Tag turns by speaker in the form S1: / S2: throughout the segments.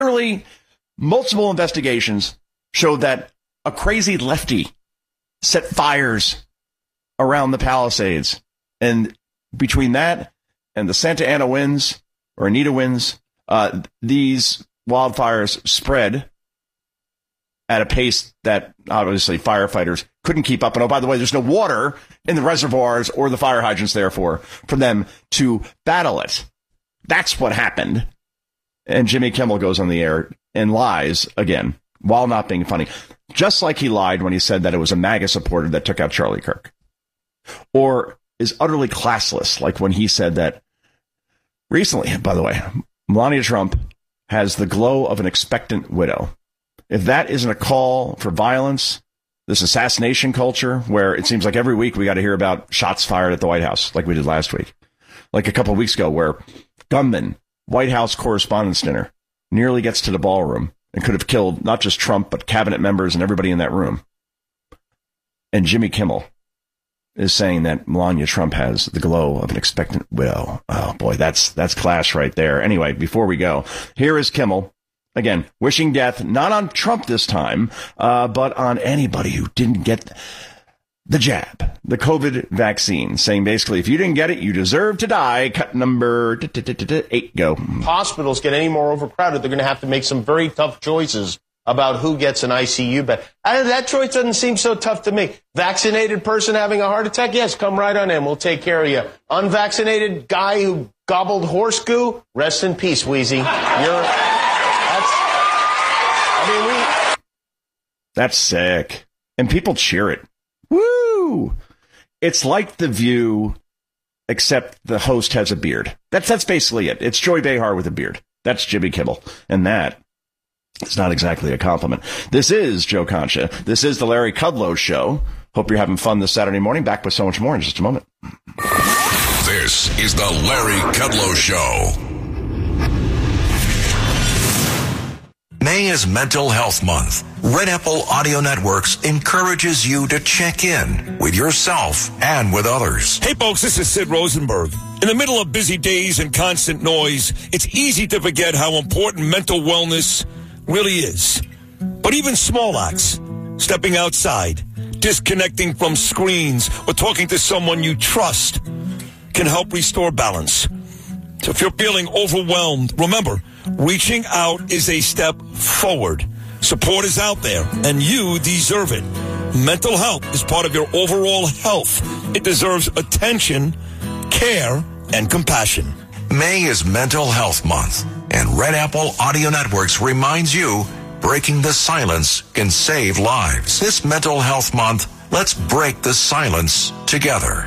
S1: Literally, multiple investigations showed that a crazy lefty set fires around the Palisades. And between that and the Santa Ana winds, or Anita winds, these wildfires spread at a pace that obviously firefighters couldn't keep up. And oh, by the way, there's no water in the reservoirs or the fire hydrants, therefore, for them to battle it. That's what happened. And Jimmy Kimmel goes on the air and lies again, while not being funny. Just like he lied when he said that it was a MAGA supporter that took out Charlie Kirk. Or is utterly classless, like when he said that recently, by the way, Melania Trump has the glow of an expectant widow. If that isn't a call for violence, this assassination culture where it seems like every week we got to hear about shots fired at the White House, like we did last week. Like a couple of weeks ago where gunman, White House Correspondents' Dinner, nearly gets to the ballroom and could have killed not just Trump, but cabinet members and everybody in that room. And Jimmy Kimmel is saying that Melania Trump has the glow of an expectant widow. Oh, boy, that's class right there. Anyway, before we go, here is Kimmel, again, wishing death, not on Trump this time, but on anybody who didn't get the jab, the COVID vaccine, saying basically, if you didn't get it, you deserve to die. Cut number 8, go.
S2: Hospitals get any more overcrowded, they're going to have to make some very tough choices about who gets an ICU bed. That choice doesn't seem so tough to me. Vaccinated person having a heart attack? Yes, come right on in. We'll take care of you. Unvaccinated guy who gobbled horse goo? Rest in peace, Wheezy.
S1: That's sick. And people cheer it. Woo! It's like The View, except the host has a beard. That's basically it. It's Joy Behar with a beard. That's Jimmy Kimmel. And that is not exactly a compliment. This is Joe Concha. This is the Larry Kudlow Show. Hope you're having fun this Saturday morning. Back with so much more in just a moment.
S3: This is the Larry Kudlow Show. May is Mental Health Month. Red Apple Audio Networks encourages you to check in with yourself and with others.
S4: Hey folks, this is Sid Rosenberg. In the middle of busy days and constant noise, it's easy to forget how important mental wellness really is. But even small acts, stepping outside, disconnecting from screens, or talking to someone you trust can help restore balance. So if you're feeling overwhelmed, remember, reaching out is a step forward. Support is out there, and you deserve it. Mental health is part of your overall health. It deserves attention, care, and compassion.
S3: May is Mental Health Month, and Red Apple Audio Networks reminds you, breaking the silence can save lives. This Mental Health Month, let's break the silence together.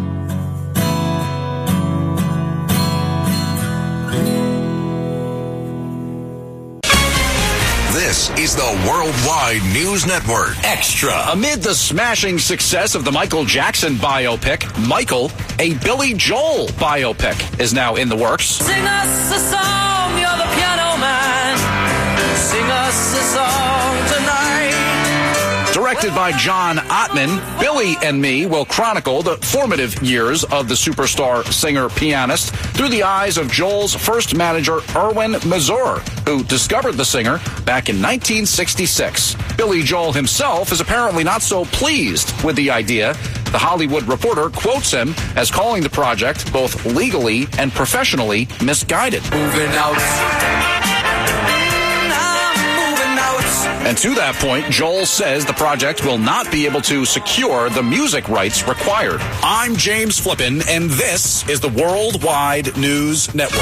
S3: This is the Worldwide News Network.
S5: Extra. Amid the smashing success of the Michael Jackson biopic, Michael, a Billy Joel biopic, is now in the works.
S6: Sing us a song, you're the piano man. Sing us a song tonight.
S5: Directed by John Ottman, Billy and Me will chronicle the formative years of the superstar singer-pianist through the eyes of Joel's first manager, Erwin Mazur, who discovered the singer back in 1966. Billy Joel himself is apparently not so pleased with the idea. The Hollywood Reporter quotes him as calling the project both legally and professionally misguided.
S6: Moving out.
S5: And to that point, Joel says the project will not be able to secure the music rights required. I'm James Flippin, and this is the Worldwide News Network.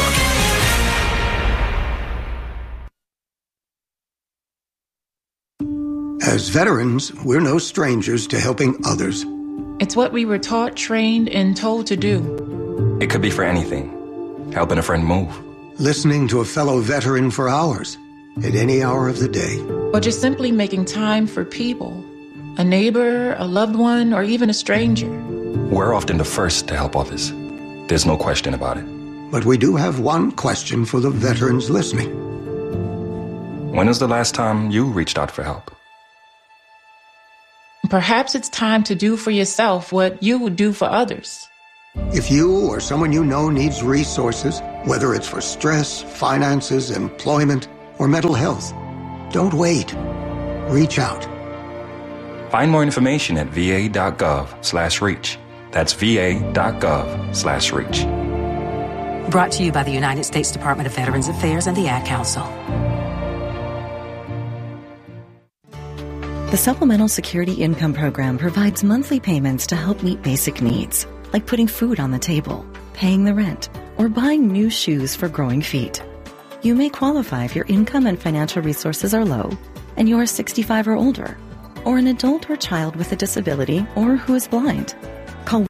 S7: As veterans, we're no strangers to helping others.
S8: It's what we were taught, trained, and told to do.
S9: It could be for anything. Helping a friend move.
S7: Listening to a fellow veteran for hours, at any hour of the day.
S8: Or just simply making time for people. A neighbor, a loved one, or even a stranger.
S9: We're often the first to help others. There's no question about it.
S7: But we do have one question for the veterans listening.
S9: When was the last time you reached out for help?
S8: Perhaps it's time to do for yourself what you would do for others.
S7: If you or someone you know needs resources, whether it's for stress, finances, employment, or mental health. Don't wait. Reach out.
S9: Find more information at va.gov/reach. That's va.gov/reach.
S10: Brought to you by the United States Department of Veterans Affairs and the Ad Council.
S11: The Supplemental Security Income Program provides monthly payments to help meet basic needs, like putting food on the table, paying the rent, or buying new shoes for growing feet. You may qualify if your income and financial resources are low and you are 65 or older, or an adult or child with a disability or who is blind. Call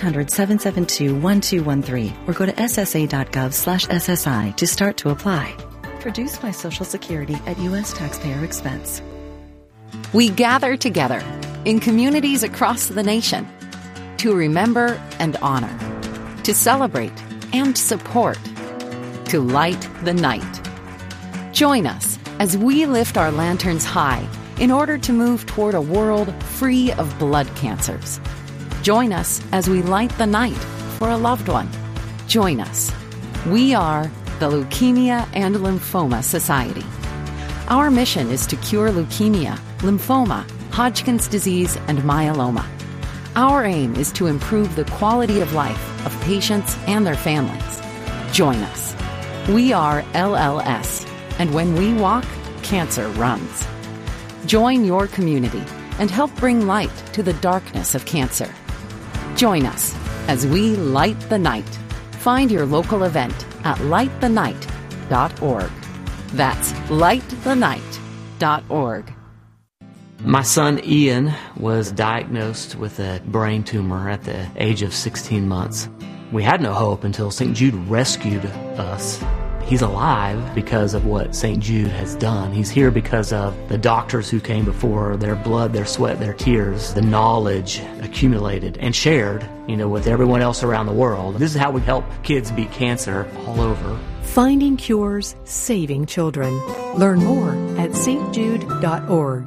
S11: 1-800-772-1213 or go to ssa.gov/SSI to start to apply. Produced by Social Security at U.S. taxpayer expense.
S12: We gather together in communities across the nation to remember and honor, to celebrate and support, to light the night. Join us as we lift our lanterns high in order to move toward a world free of blood cancers. Join us as we light the night for a loved one. Join us. We are the Leukemia and Lymphoma Society. Our mission is to cure leukemia, lymphoma, Hodgkin's disease, and myeloma. Our aim is to improve the quality of life of patients and their families. Join us. We are LLS, and when we walk, cancer runs. Join your community and help bring light to the darkness of cancer. Join us as we light the night. Find your local event at lightthenight.org. That's lightthenight.org.
S13: My son Ian was diagnosed with a brain tumor at the age of 16 months. We had no hope until St. Jude rescued us. He's alive because of what St. Jude has done. He's here because of the doctors who came before, their blood, their sweat, their tears, the knowledge accumulated and shared, with everyone else around the world. This is how we help kids beat cancer all over.
S14: Finding cures, saving children. Learn more at stjude.org.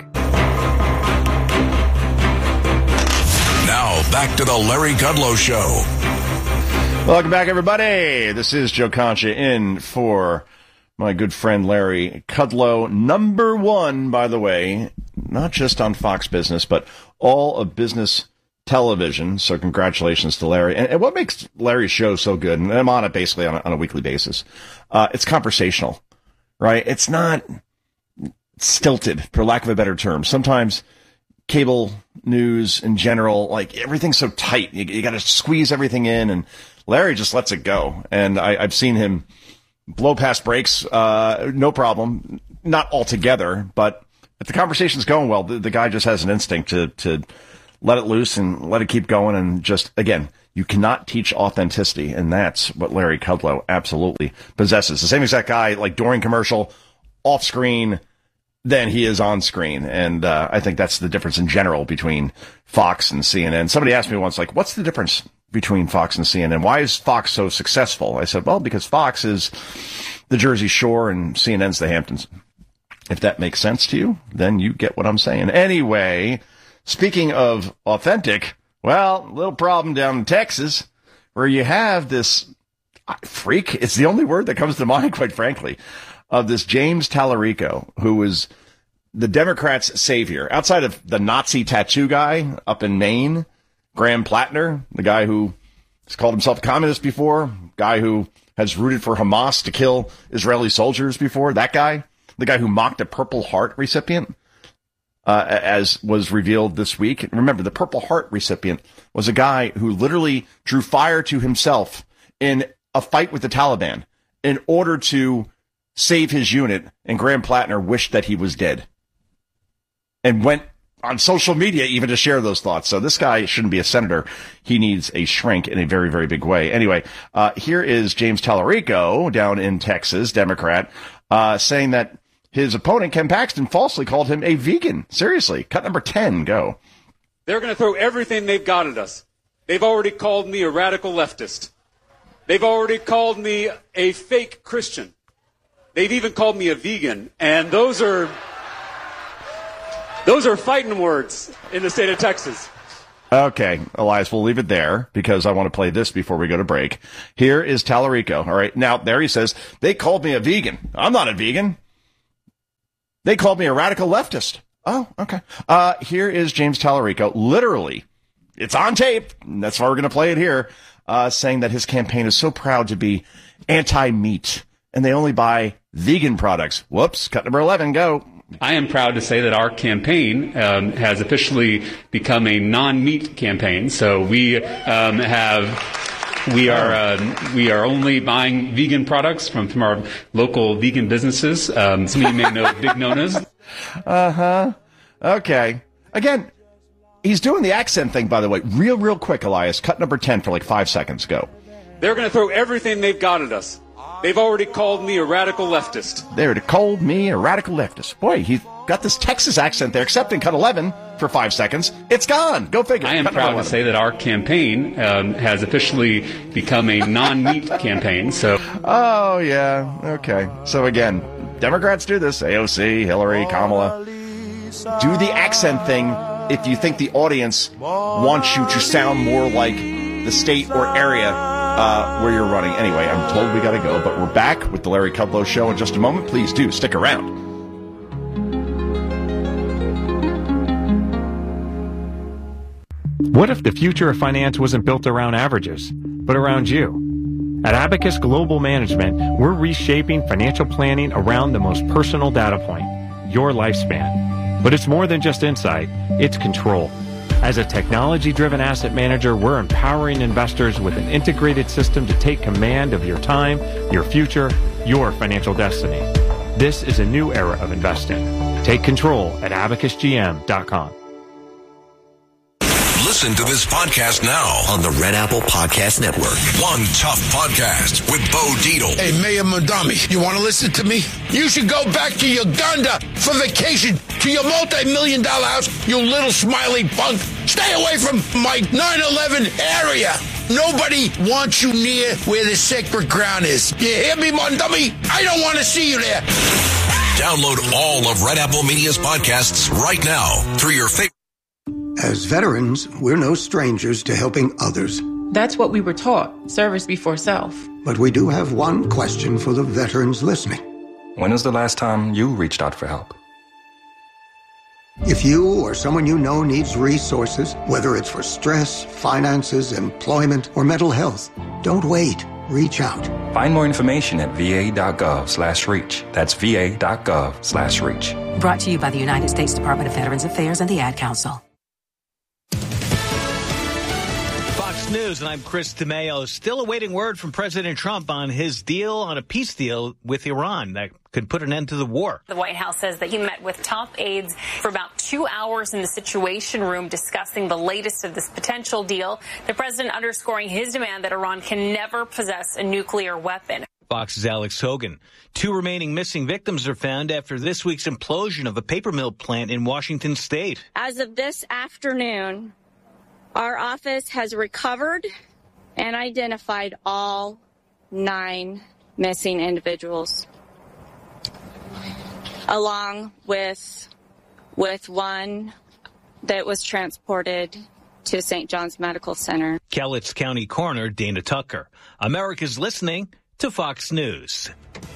S3: Now, back to the Larry Kudlow Show.
S1: Welcome back, everybody. This is Joe Concha in for my good friend Larry Kudlow. Number one, by the way, not just on Fox Business, but all of business television. So congratulations to Larry. And what makes Larry's show so good, and I'm on it basically on a weekly basis, it's conversational, right? It's not stilted, for lack of a better term. Sometimes cable news in general, like everything's so tight. You got to squeeze everything in, and Larry just lets it go. And I've seen him blow past breaks, no problem, not altogether, but if the conversation's going well, the guy just has an instinct to let it loose and let it keep going. And just, again, you cannot teach authenticity, and that's what Larry Kudlow absolutely possesses. The same exact guy, like during commercial, off screen, than he is on screen. And I think that's the difference in general between Fox and CNN. Somebody asked me once, like, what's the difference between Fox and CNN? Why is Fox so successful? I said, well, because Fox is the Jersey Shore and CNN's the Hamptons. If that makes sense to you, then you get what I'm saying. Anyway, speaking of authentic, well, little problem down in Texas where you have this freak. It's the only word that comes to mind, quite frankly, of this James Tallarico, who was the Democrats' savior. Outside of the Nazi tattoo guy up in Maine, Graham Plattner, the guy who has called himself a communist before, guy who has rooted for Hamas to kill Israeli soldiers before, that guy, the guy who mocked a Purple Heart recipient, as was revealed this week. Remember, the Purple Heart recipient was a guy who literally drew fire to himself in a fight with the Taliban in order to save his unit, and Graham Plattner wished that he was dead and went on social media even to share those thoughts. So this guy shouldn't be a senator. He needs a shrink in a very, very big way. Anyway, here is James Tallarico down in Texas, Democrat, saying that his opponent, Ken Paxton, falsely called him a vegan. Seriously. Cut number 10. Go.
S15: They're going to throw everything they've got at us. They've already called me a radical leftist. They've already called me a fake Christian. They've even called me a vegan. And those are fighting words in the state of Texas.
S1: Okay, Elias, we'll leave it there because I want to play this before we go to break. Here is Tallarico. All right. Now, there he says, they called me a vegan. I'm not a vegan. They called me a radical leftist. Oh, okay. Here is James Tallarico, literally, it's on tape, and that's why we're going to play it here, saying that his campaign is so proud to be anti-meat, and they only buy vegan products. Whoops, cut number 11, go.
S15: I am proud to say that our campaign has officially become a non-meat campaign. So we are only buying vegan products from our local vegan businesses. Some of you may know Big Nona's.
S1: Uh-huh. Okay. Again, he's doing the accent thing, by the way. Real quick, Elias. Cut number 10 for like 5 seconds. Go.
S15: They're going to throw everything they've got at us. They've already called me a radical leftist.
S1: They already called me a radical leftist. Boy, he's got this Texas accent there, except in cut 11 for 5 seconds. It's gone. Go figure.
S15: I am proud to say that our campaign has officially become a non-meat campaign. So.
S1: Oh, yeah. Okay. So again, Democrats do this. AOC, Hillary, Kamala. Do the accent thing if you think the audience wants you to sound more like the state or area where you're running. Anyway, I'm told we got to go, but we're back with the Larry Kudlow Show in just a moment. Please do stick around.
S16: What if the future of finance wasn't built around averages, but around you? At Abacus Global Management, we're reshaping financial planning around the most personal data point, your lifespan. But it's more than just insight, it's control. As a technology-driven asset manager, we're empowering investors with an integrated system to take command of your time, your future, your financial destiny. This is a new era of investing. Take control at abacusgm.com.
S3: Listen to this podcast now
S17: on the Red Apple Podcast Network.
S3: One Tough Podcast with Bo Dietl.
S18: Hey, Mayor Mondami, you want to listen to me? You should go back to Uganda for vacation, to your multi-million-dollar house, you little smiley punk. Stay away from my 9/11 area. Nobody wants you near where the sacred ground is. You hear me, Mondami? I don't want to see you there.
S3: Download all of Red Apple Media's podcasts right now through your favorite.
S7: As veterans, we're no strangers to helping others.
S8: That's what we were taught, service before self.
S7: But we do have one question for the veterans listening.
S9: When was the last time you reached out for help?
S7: If you or someone you know needs resources, whether it's for stress, finances, employment, or mental health, don't wait. Reach out.
S9: Find more information at va.gov/reach. That's va.gov/reach.
S10: Brought to you by the United States Department of Veterans Affairs and the Ad Council.
S19: News, and I'm Chris DeMaio. Still awaiting word from President Trump on his deal on a peace deal with Iran that could put an end to the war.
S20: The White House says that he met with top aides for about 2 hours in the Situation Room discussing the latest of this potential deal. The president underscoring his demand that Iran can never possess a nuclear weapon.
S19: Fox's Alex Hogan. 2 remaining missing victims are found after this week's implosion of a paper mill plant in Washington state.
S21: As of this afternoon, our office has recovered and identified all 9 missing individuals, along with one that was transported to St. John's Medical Center.
S19: Cowlitz County Coroner Dana Tucker. America's listening to Fox News.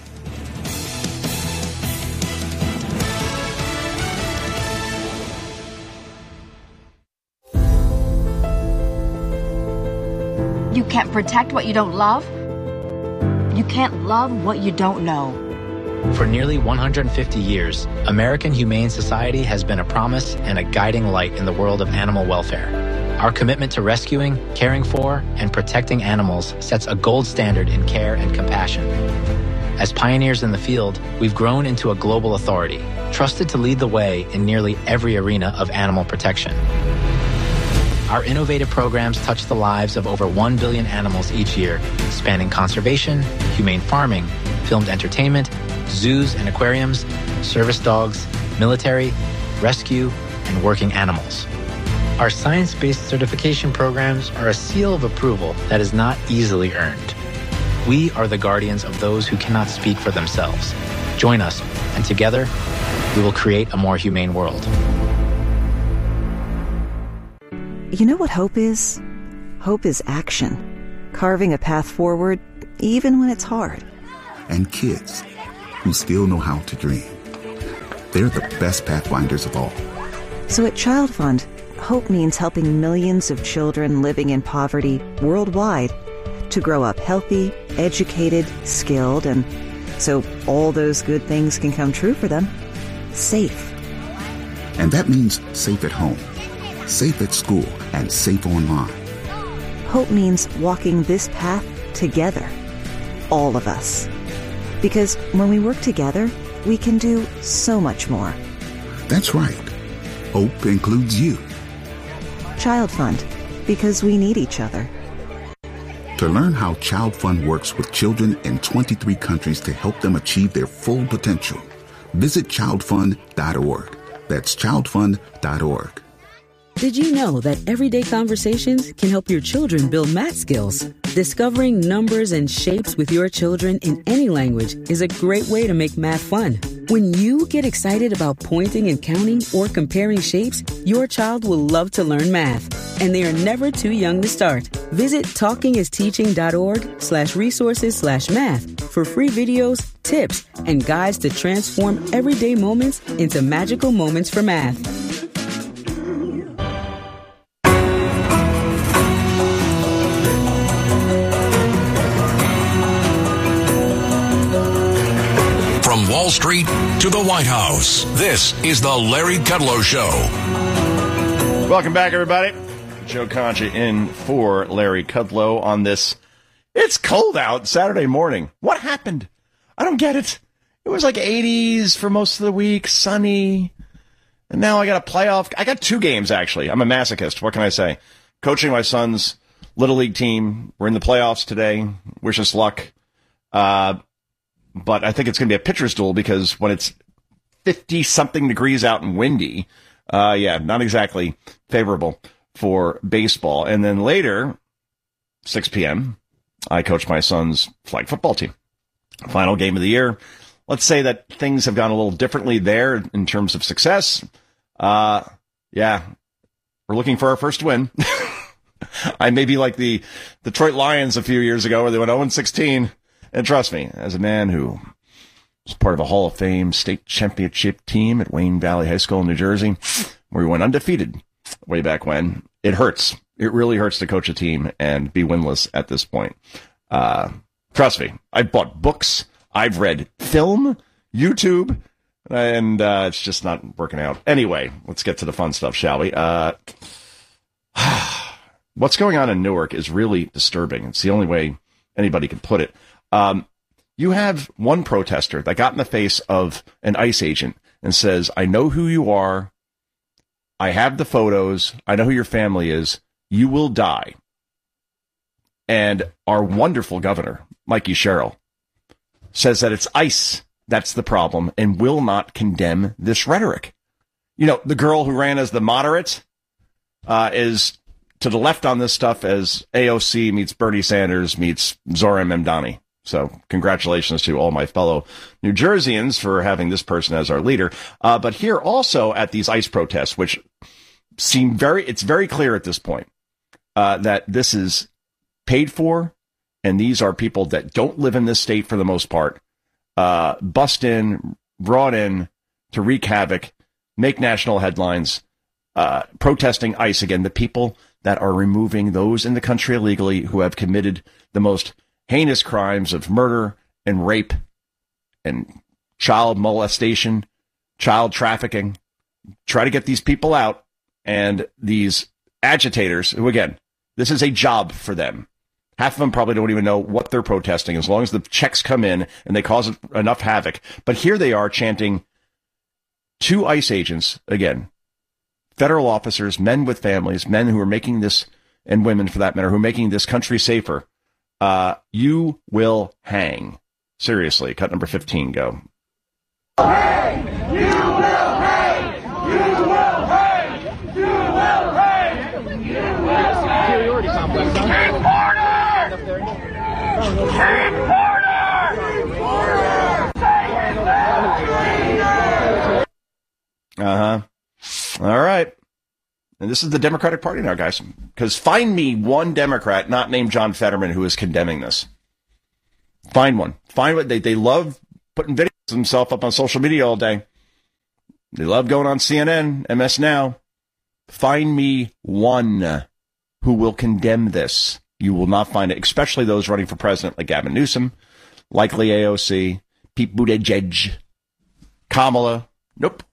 S22: You can't protect what you don't love. You can't love what you don't know.
S23: For nearly 150 years, American Humane Society has been a promise and a guiding light in the world of animal welfare. Our commitment to rescuing, caring for, and protecting animals sets a gold standard in care and compassion. As pioneers in the field, we've grown into a global authority, trusted to lead the way in nearly every arena of animal protection. Our innovative programs touch the lives of over 1 billion animals each year, spanning conservation, humane farming, filmed entertainment, zoos and aquariums, service dogs, military, rescue, and working animals. Our science-based certification programs are a seal of approval that is not easily earned. We are the guardians of those who cannot speak for themselves. Join us, and together, we will create a more humane world.
S24: You know what hope is? Hope is action. Carving a path forward, even when it's hard.
S25: And kids who still know how to dream.
S2: They're the best pathfinders of all.
S24: So at Child Fund, hope means helping millions of children living in poverty worldwide to grow up healthy, educated, skilled, and so all those good things can come true for them. Safe.
S2: And that means safe at home, safe at school, and safe online.
S24: Hope means walking this path together. All of us. Because when we work together, we can do so much more.
S2: That's right. Hope includes you.
S24: Child Fund, because we need each other.
S2: To learn how Child Fund works with children in 23 countries to help them achieve their full potential, visit childfund.org. That's childfund.org.
S4: Did you know that everyday conversations can help your children build math skills? Discovering numbers and shapes with your children in any language is a great way to make math fun. When you get excited about pointing and counting or comparing shapes, your child will love to learn math. And they are never too young to start. Visit talkingisteaching.org/resources/math for free videos, tips, and guides to transform everyday moments into magical moments for math.
S3: From Wall Street to the White House, this is the Larry Kudlow Show.
S1: Welcome back, everybody. Joe Concha in for Larry Kudlow on this. It's cold out Saturday morning. What happened? I don't get it. It was like 80s for most of the week, sunny. And now I got a playoff. I got 2 games, actually. I'm a masochist. What can I say? Coaching my son's Little League team. We're in the playoffs today. Wish us luck. But I think it's going to be a pitcher's duel because when it's 50-something degrees out and windy, not exactly favorable for baseball. And then later, 6 p.m., I coach my son's flag football team. Final game of the year. Let's say that things have gone a little differently there in terms of success. We're looking for our first win. I may be like the Detroit Lions a few years ago where they went 0-16. And trust me, as a man who was part of a Hall of Fame state championship team at Wayne Valley High School in New Jersey, where we went undefeated way back when, it hurts. It really hurts to coach a team and be winless at this point. Trust me, I've bought books, I've read film, YouTube, and it's just not working out. Anyway, let's get to the fun stuff, shall we? What's going on in Newark is really disturbing. It's the only way anybody can put it. You have one protester that got in the face of an ICE agent and says, I know who you are. I have the photos. I know who your family is. You will die. And our wonderful governor, Mikey Sherrill, says that it's ICE that's the problem and will not condemn this rhetoric. You know, the girl who ran as the moderate is to the left on this stuff as AOC meets Bernie Sanders meets Zohran Mamdani. So congratulations to all my fellow New Jerseyans for having this person as our leader. But here also at these ICE protests, which seem it's very clear at this point that this is paid for. And these are people that don't live in this state for the most part, bust in, brought in to wreak havoc, make national headlines, protesting ICE again, the people that are removing those in the country illegally who have committed the most heinous crimes of murder and rape and child molestation, child trafficking. Try to get these people out, and these agitators, who again, this is a job for them. Half of them probably don't even know what they're protesting as long as the checks come in and they cause enough havoc. But here they are chanting 2 ICE agents, again, federal officers, men with families, men who are making this, and women for that matter, who are making this country safer. You will hang. Seriously, cut number 15, go.
S5: Hang! You will hang! You will hang! You will hang! You will hang! Superiority complex. Keep order! Keep
S1: order! All right. And this is the Democratic Party now, guys. Because find me one Democrat not named John Fetterman who is condemning this. Find one. Find what they love putting videos of himself up on social media all day. They love going on CNN, MS Now. Find me one who will condemn this. You will not find it, especially those running for president like Gavin Newsom, likely AOC, Pete Buttigieg, Kamala. Nope.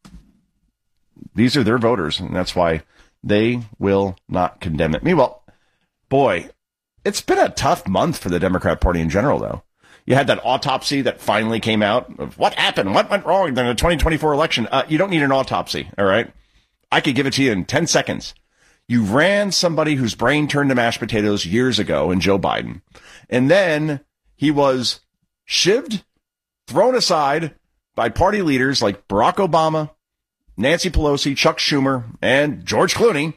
S1: These are their voters, and that's why they will not condemn it. Meanwhile, boy, it's been a tough month for the Democrat Party in general, though. You had that autopsy that finally came out of what happened, what went wrong in the 2024 election. You don't need an autopsy, all right? I could give it to you in 10 seconds. You ran somebody whose brain turned to mashed potatoes years ago in Joe Biden. And then he was shivved, thrown aside by party leaders like Barack Obama, Nancy Pelosi, Chuck Schumer, and George Clooney.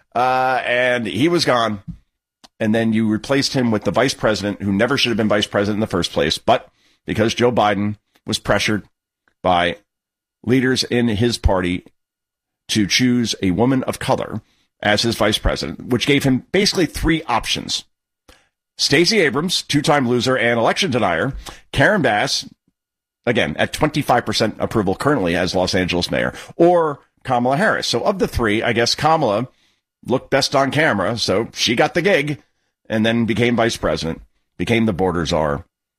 S1: And he was gone. And then you replaced him with the vice president who never should have been vice president in the first place. But because Joe Biden was pressured by leaders in his party to choose a woman of color as his vice president, which gave him basically three options. Stacey Abrams, two-time loser and election denier. Karen Bass, again, at 25% approval currently as Los Angeles mayor. Or Kamala Harris. So of the three, I guess Kamala looked best on camera, so she got the gig and then became vice president, became the border czar,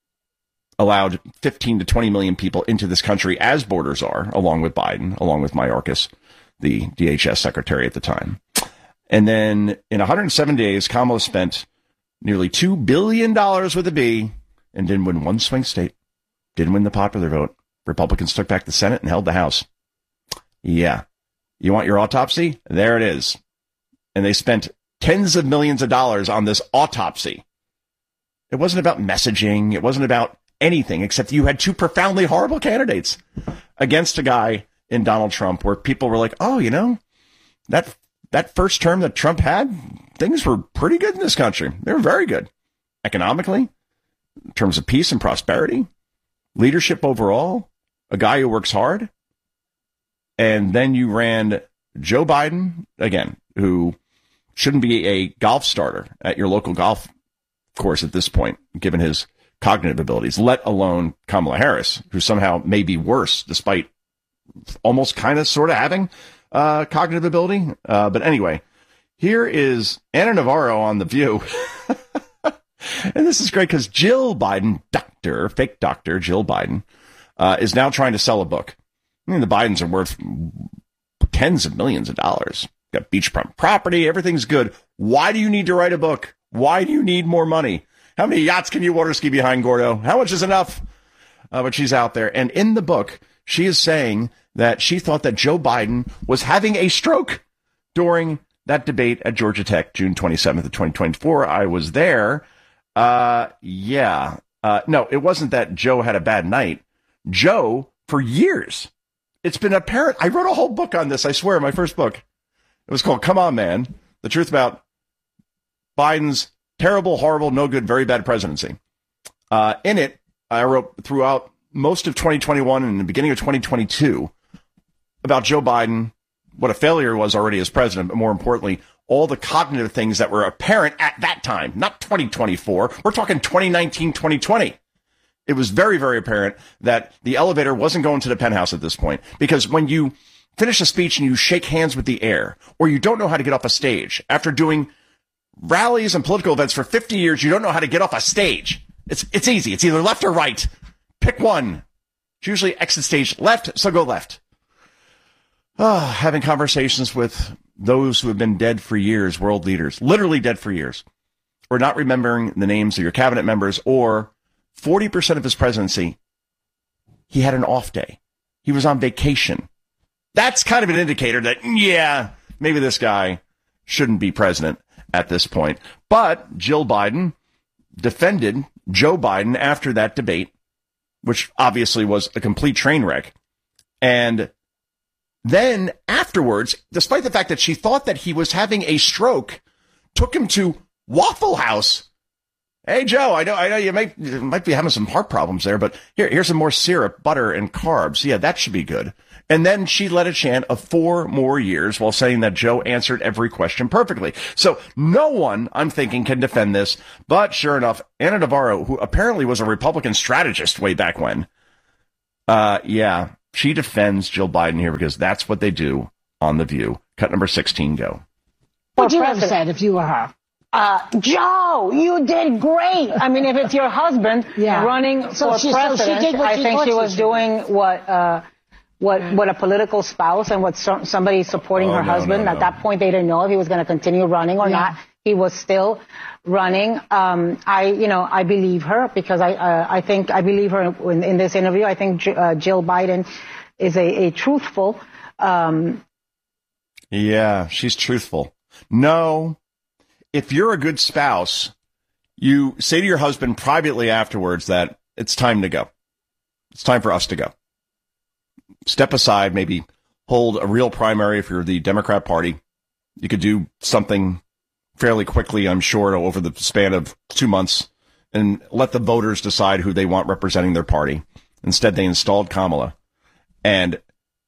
S1: allowed 15 to 20 million people into this country as border czar, along with Biden, along with Mayorkas, the DHS secretary at the time. And then in 107 days, Kamala spent nearly $2 billion with a B and didn't win one swing state. Didn't win the popular vote. Republicans took back the Senate and held the House. Yeah. You want your autopsy? There it is. And they spent tens of millions of dollars on this autopsy. It wasn't about messaging. It wasn't about anything except you had two profoundly horrible candidates against a guy in Donald Trump where people were like, oh, you know, that first term that Trump had, things were pretty good in this country. They were very good economically, in terms of peace and prosperity, leadership overall, a guy who works hard. And then you ran Joe Biden, again, who shouldn't be a golf starter at your local golf course at this point, given his cognitive abilities, let alone Kamala Harris, who somehow may be worse despite almost kind of sort of having cognitive ability. But anyway, here is Ana Navarro on The View. And this is great because Jill Biden, fake doctor Jill Biden, is now trying to sell a book. I mean, the Bidens are worth tens of millions of dollars. Got beachfront property. Everything's good. Why do you need to write a book? Why do you need more money? How many yachts can you water ski behind, Gordo? How much is enough? But she's out there. And in the book, she is saying that she thought that Joe Biden was having a stroke during that debate at Georgia Tech, June 27th of 2024. I was there. No, it wasn't that Joe had a bad night. Joe, for years, it's been apparent. I wrote a whole book on this, I swear, my first book. It was called Come On, Man, The Truth About Biden's Terrible, Horrible, No Good, Very Bad Presidency. In it, I wrote throughout most of 2021 and the beginning of 2022 about Joe Biden, what a failure he was already as president, but more importantly, all the cognitive things that were apparent at that time, not 2024. We're talking 2019, 2020. It was very, very apparent that the elevator wasn't going to the penthouse at this point, because when you finish a speech and you shake hands with the air, or you don't know how to get off a stage after doing rallies and political events for 50 years, you don't know how to get off a stage. It's easy. It's either left or right. Pick one. It's usually exit stage left, so go left. Having conversations with those who have been dead for years, world leaders, literally dead for years, or not remembering the names of your cabinet members, or 40% of his presidency, he had an off day. He was on vacation. That's kind of an indicator that, yeah, maybe this guy shouldn't be president at this point. But Jill Biden defended Joe Biden after that debate, which obviously was a complete train wreck. And then afterwards, despite the fact that she thought that he was having a stroke, took him to Waffle House. Hey, Joe, I know you might be having some heart problems there, but here's some more syrup, butter, and carbs. Yeah, that should be good. And then she led a chant of 4 more years while saying that Joe answered every question perfectly. So no one, I'm thinking, can defend this. But sure enough, Ana Navarro, who apparently was a Republican strategist way back when, she defends Jill Biden here because that's what they do on The View. Cut number 16, go.
S6: What would you have said if you were her? Joe, you did great. I mean, if it's your husband running for president, I think she was doing what a political spouse and what somebody supporting her husband. At that point, they didn't know if he was going to continue running or not. He was still running. I believe her because I think I believe her in this interview. I think Jill Biden is a truthful.
S1: Yeah, she's truthful. No. If you're a good spouse, you say to your husband privately afterwards that it's time to go. It's time for us to go. Step aside, maybe hold a real primary if you're the Democrat Party. You could do something fairly quickly, I'm sure, over the span of 2 months and let the voters decide who they want representing their party. Instead, they installed Kamala. And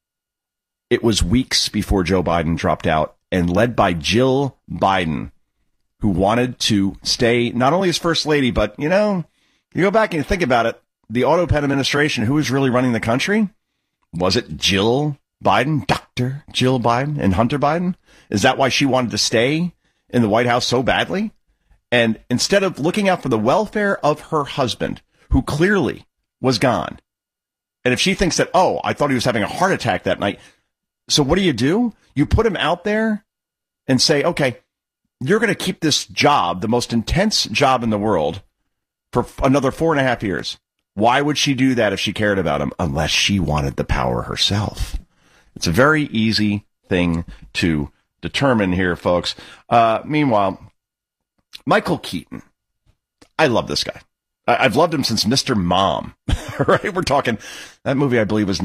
S1: it was weeks before Joe Biden dropped out and led by Jill Biden, who wanted to stay not only as first lady, but, you go back and you think about it, the Auto Pen administration, who was really running the country? Was it Jill Biden, Dr. Jill Biden and Hunter Biden? Is that why she wanted to stay in the White House so badly? And instead of looking out for the welfare of her husband, who clearly was gone, and if she thinks that, I thought he was having a heart attack that night. So what do? You put him out there and say, okay, you're going to keep this job, the most intense job in the world, for another 4.5 years. Why would she do that if she cared about him? Unless she wanted the power herself. It's a very easy thing to determine here, folks. Meanwhile, Michael Keaton. I love this guy. I've loved him since Mr. Mom. Right? We're talking, that movie, I believe, was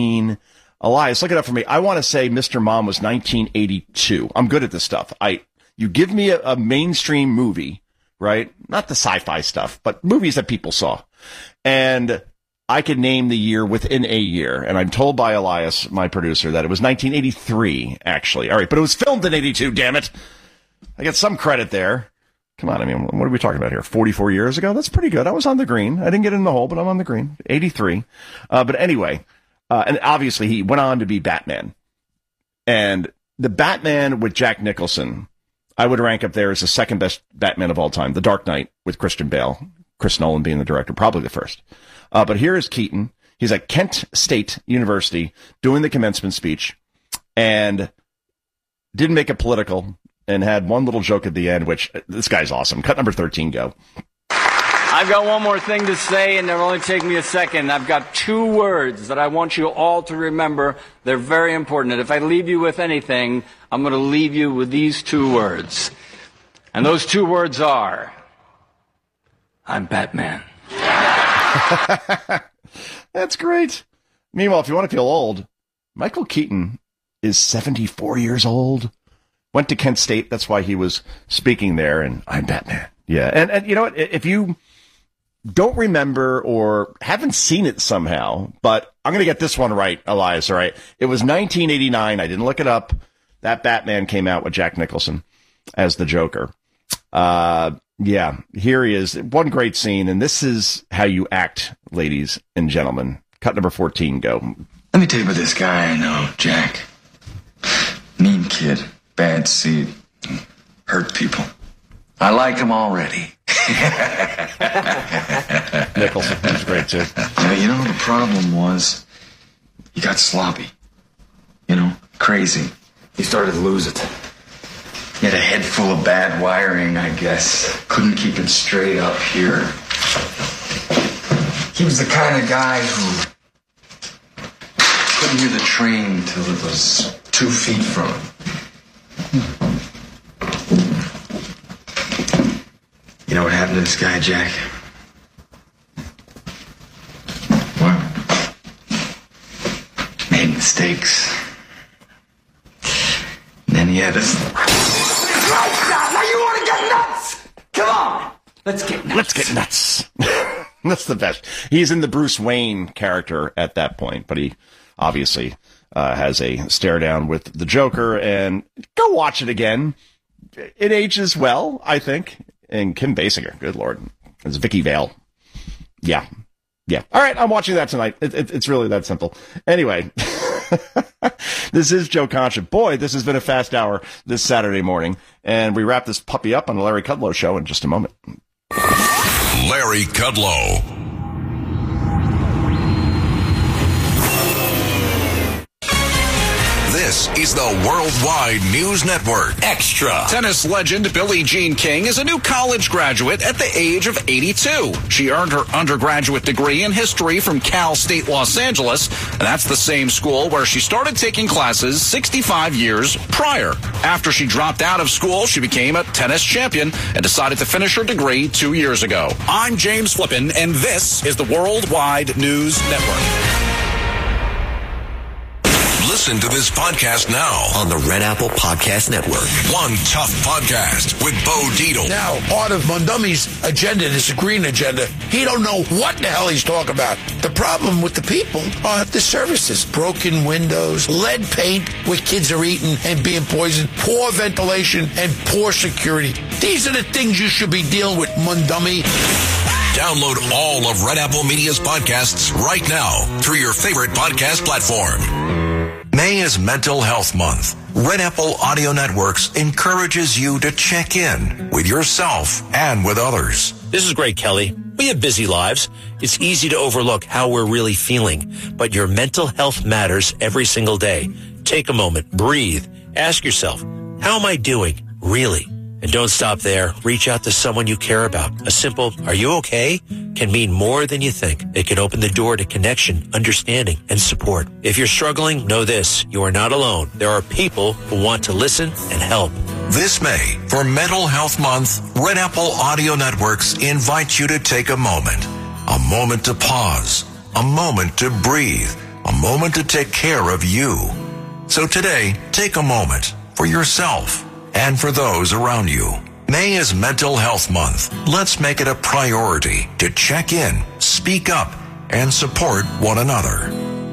S1: Elias, look it up for me. I want to say Mr. Mom was 1982. I'm good at this stuff. You give me a mainstream movie, right? Not the sci-fi stuff, but movies that people saw. And I could name the year within a year. And I'm told by Elias, my producer, that it was 1983, actually. All right, but it was filmed in 82, damn it. I get some credit there. Come on, I mean, what are we talking about here? 44 years ago? That's pretty good. I was on the green. I didn't get in the hole, but I'm on the green. 83. But anyway, and obviously he went on to be Batman. And the Batman with Jack Nicholson, I would rank up there as the second best Batman of all time. The Dark Knight with Christian Bale. Chris Nolan being the director, probably the first. But here is Keaton. He's at Kent State University doing the commencement speech and didn't make it political and had one little joke at the end, which this guy's awesome. Cut number 13, go.
S11: I've got one more thing to say, and it'll only take me a second. I've got 2 words that I want you all to remember. They're very important. And if I leave you with anything, I'm going to leave you with these 2 words. And those 2 words are, I'm Batman.
S1: That's great. Meanwhile, if you want to feel old, Michael Keaton is 74 years old. Went to Kent State. That's why he was speaking there. And I'm Batman. Yeah. And you know what? If you don't remember or haven't seen it somehow, but I'm going to get this one right, Elias. All right. It was 1989. I didn't look it up. That Batman came out with Jack Nicholson as the Joker. Yeah, here he is. One great scene. And this is how you act, ladies and gentlemen. Cut number 14, go.
S12: Let me tell you about this guy I know, Jack. Mean kid. Bad seed. Hurt people. I like him already.
S1: Nicholson was great, too.
S12: Yeah, the problem was he got sloppy. Crazy. He started to lose it. He had a head full of bad wiring, I guess. Couldn't keep it straight up here. He was the kind of guy who couldn't hear the train till it was 2 feet from him. You know what happened to this guy, Jack? What? Made mistakes. And then he had us. Now you want to get nuts? Come on. Let's get nuts.
S1: Let's get nuts. That's the best. He's in the Bruce Wayne character at that point, but he obviously has a stare down with the Joker. And go watch it again. It ages well, I think. And Kim Basinger, good Lord. It's Vicky Vale. Yeah. Yeah. All right. I'm watching that tonight. It's really that simple. Anyway, this is Joe Concha. Boy, this has been a fast hour this Saturday morning. And we wrap this puppy up on the Larry Kudlow Show in just a moment.
S3: Larry Kudlow. This is the Worldwide News Network. Extra.
S13: Tennis legend Billie Jean King is a new college graduate at the age of 82. She earned her undergraduate degree in history from Cal State Los Angeles, and that's the same school where she started taking classes 65 years prior. After she dropped out of school, she became a tennis champion and decided to finish her degree 2 years ago. I'm James Flippin, and this is the Worldwide News Network.
S3: Listen to this podcast now
S17: on the Red Apple Podcast Network.
S3: One Tough Podcast with Bo Dietl.
S18: Now, part of Mondomi's agenda, this green agenda, he don't know what the hell he's talking about. The problem with the people are the services. Broken windows, lead paint where kids are eating and being poisoned, poor ventilation, and poor security. These are the things you should be dealing with, Mondomi.
S3: Download all of Red Apple Media's podcasts right now through your favorite podcast platform. May is Mental Health Month. Red Apple Audio Networks encourages you to check in with yourself and with others.
S14: This is Greg Kelly. We have busy lives. It's easy to overlook how we're really feeling, but your mental health matters every single day. Take a moment, breathe, ask yourself, how am I doing, really? And don't stop there. Reach out to someone you care about. A simple, are you okay? Can mean more than you think. It can open the door to connection, understanding, and support. If you're struggling, know this. You are not alone. There are people who want to listen and help.
S3: This May, for Mental Health Month, Red Apple Audio Networks invite you to take a moment to pause, a moment to breathe, a moment to take care of you. So today, take a moment for yourself and for those around you. May is Mental Health Month. Let's make it a priority to check in, speak up, and support one another.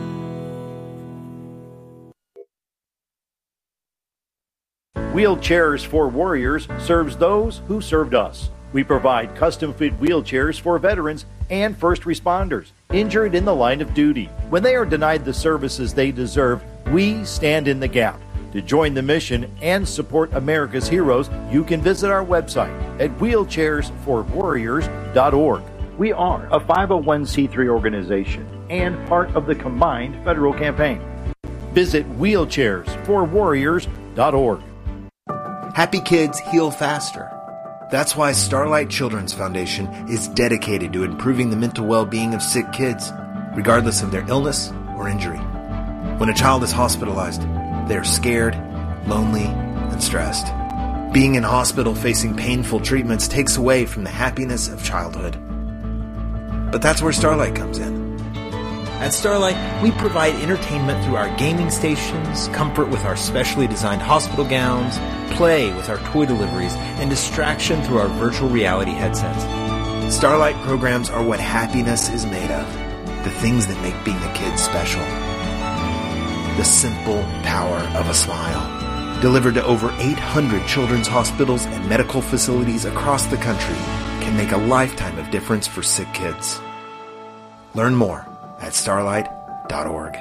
S15: Wheelchairs for Warriors serves those who served us. We provide custom-fit wheelchairs for veterans and first responders injured in the line of duty. When they are denied the services they deserve, we stand in the gap. To join the mission and support America's heroes, you can visit our website at wheelchairsforwarriors.org. We are a 501c3 organization and part of the combined federal campaign. Visit wheelchairsforwarriors.org.
S16: Happy kids heal faster. That's why Starlight Children's Foundation is dedicated to improving the mental well-being of sick kids, regardless of their illness or injury. When a child is hospitalized, they are scared, lonely, and stressed. Being in hospital facing painful treatments takes away from the happiness of childhood. But that's where Starlight comes in.
S25: At Starlight, we provide entertainment through our gaming stations, comfort with our specially designed hospital gowns, play with our toy deliveries, and distraction through our virtual reality headsets.
S16: Starlight programs are what happiness is made of, the things that make being a kid special. The simple power of a smile. Delivered to over 800 children's hospitals and medical facilities across the country can make a lifetime of difference for sick kids. Learn more at starlight.org.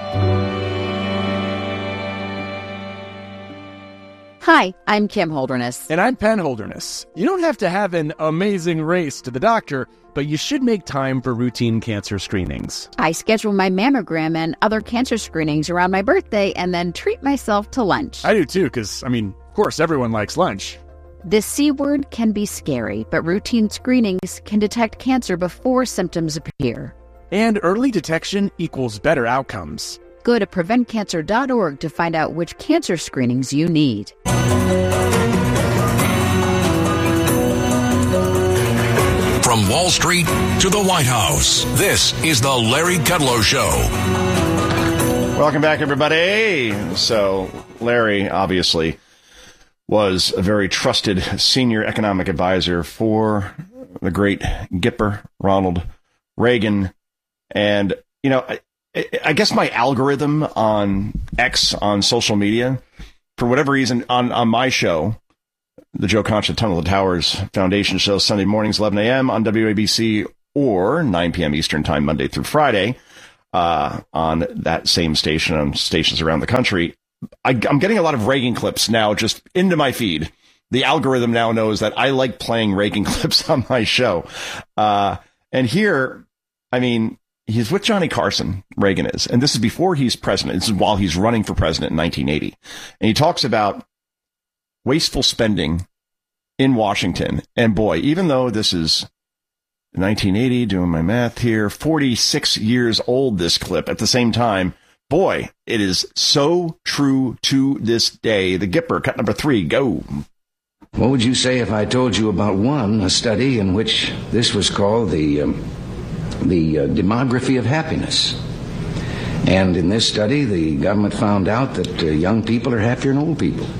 S26: Hi, I'm Kim Holderness.
S27: And I'm Penn Holderness. You don't have to have an amazing race to the doctor, but you should make time for routine cancer screenings.
S26: I schedule my mammogram and other cancer screenings around my birthday and then treat myself to lunch.
S27: I do too, because, of course, everyone likes lunch.
S26: The C word can be scary, but routine screenings can detect cancer before symptoms appear.
S27: And early detection equals better outcomes.
S26: Go to preventcancer.org to find out which cancer screenings you need.
S3: From Wall Street to the White House, this is the Larry Kudlow Show.
S1: Welcome back, everybody. So, Larry, obviously, was a very trusted senior economic advisor for the great Gipper, Ronald Reagan. And, I guess my algorithm on X, on social media, for whatever reason, on my show, the Joe Concha Tunnel of Towers Foundation show, Sunday mornings, 11 a.m. on WABC, or 9 p.m. Eastern Time, Monday through Friday, on that same station, on stations around the country. I'm getting a lot of Reagan clips now just into my feed. The algorithm now knows that I like playing Reagan clips on my show. And here, I mean, he's with Johnny Carson, Reagan is, and this is before he's president. This is while he's running for president in 1980. And he talks about wasteful spending in Washington. And boy, even though this is 1980, doing my math here, 46 years old, this clip, at the same time, boy, it is so true to this day. The Gipper, cut number 3, go.
S7: What would you say if I told you about a study in which this was called the demography of happiness? And in this study, the government found out that young people are happier than old people.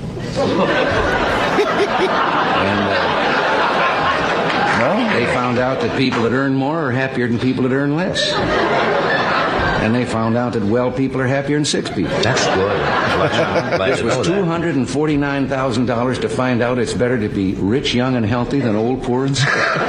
S7: They found out that people that earn more are happier than people that earn less. And they found out that well people are happier than sick people.
S8: That's good.
S7: This was $249,000 to find out it's better to be rich, young, and healthy than old, poor, and sick.